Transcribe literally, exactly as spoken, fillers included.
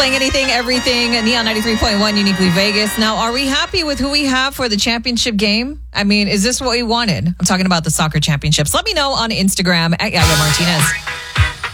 Playing anything, everything, Neon ninety-three point one, Uniquely Vegas. Now, are we happy with who we have for the championship game? I mean, is this what we wanted? I'm talking about the soccer championships. Let me know on Instagram at Yaya Martinez.